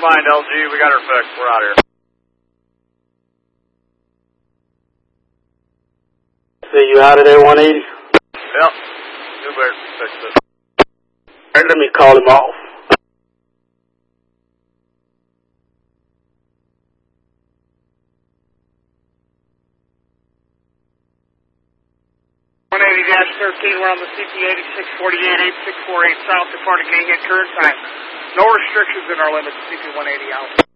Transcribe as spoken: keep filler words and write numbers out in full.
mind, L G. We got her fixed. We're out here. See you out of there, one eighty? Yep. New Bear fixed it. All right, let me call him off. one eighty dash thirteen, we're on the C P eighty-six forty-eight, eight six four eight south, departing Ganghead current time. No restrictions in our limits, C P one eighty out.